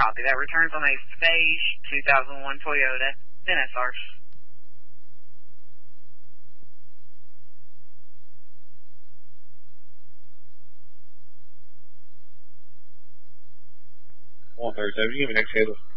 Copy. That returns on a Sage 2001 Toyota NSR. Give me next table.